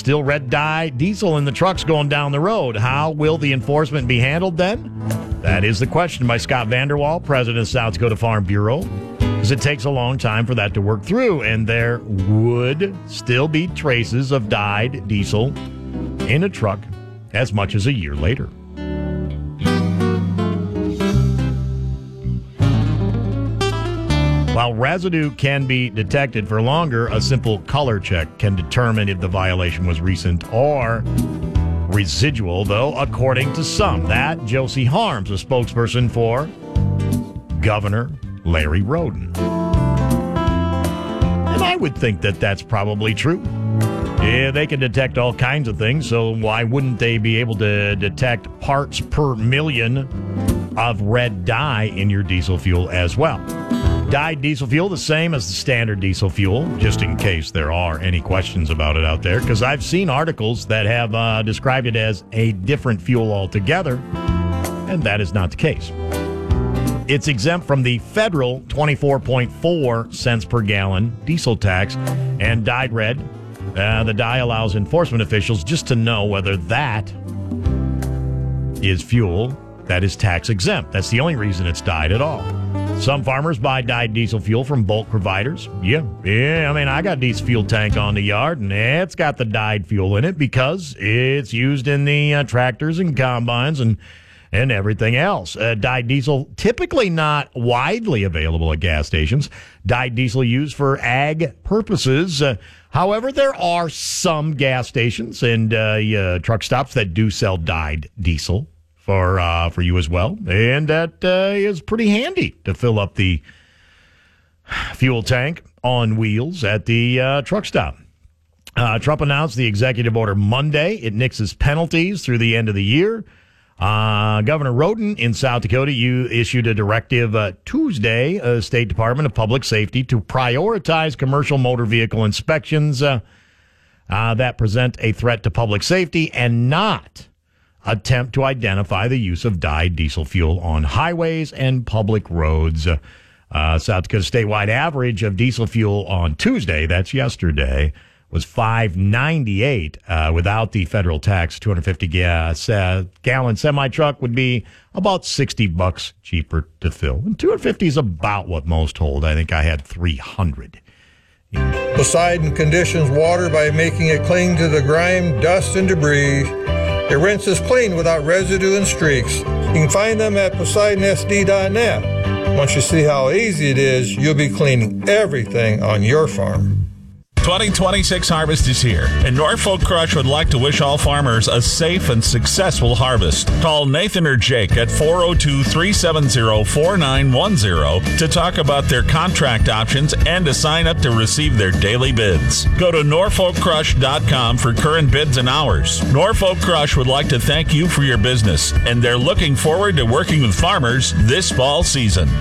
still red dye diesel in the trucks going down the road. How will the enforcement be handled then? That is the question by Scott Vanderwall, president of South Dakota Farm Bureau, because it takes a long time for that to work through, and there would still be traces of dyed diesel in a truck as much as a year later. While residue can be detected for longer, a simple color check can determine if the violation was recent or residual, though, according to some. That Josie Harms, a spokesperson for Governor Larry Roden. And I would think that that's probably true. Yeah, they can detect all kinds of things, so why wouldn't they be able to detect parts per million of red dye in your diesel fuel as well? Dyed diesel fuel, the same as the standard diesel fuel, just in case there are any questions about it out there, because I've seen articles that have described it as a different fuel altogether, and that is not the case. It's exempt from the federal 24.4 cents per gallon diesel tax, and dyed red, the dye allows enforcement officials just to know whether that is fuel that is tax exempt. That's the only reason it's dyed at all. Some farmers buy dyed diesel fuel from bulk providers. Yeah. I mean, I got this fuel tank on the yard, and it's got the dyed fuel in it because it's used in the tractors and combines and everything else. Dyed diesel, typically not widely available at gas stations. Dyed diesel used for ag purposes. However, there are some gas stations and truck stops that do sell dyed diesel for you as well, and that is pretty handy to fill up the fuel tank on wheels at the truck stop. Trump announced the executive order Monday. It nixes penalties through the end of the year. Governor Roden in South Dakota issued a directive Tuesday, State Department of Public Safety, to prioritize commercial motor vehicle inspections that present a threat to public safety and not attempt to identify the use of dyed diesel fuel on highways and public roads. South Dakota statewide average of diesel fuel on Tuesday, that's yesterday, was $5.98 without the federal tax. 250 gallon semi truck would be about $60 cheaper to fill. And 250 is about what most hold. I think I had 300. Poseidon conditions water by making it cling to the grime, dust, and debris. It rinses clean without residue and streaks. You can find them at PoseidonSD.net. Once you see how easy it is, you'll be cleaning everything on your farm. 2026 harvest is here, and Norfolk Crush would like to wish all farmers a safe and successful harvest. Call Nathan or Jake at 402-370-4910 to talk about their contract options and to sign up to receive their daily bids. Go to NorfolkCrush.com for current bids and hours. Norfolk Crush would like to thank you for your business, and they're looking forward to working with farmers this fall season.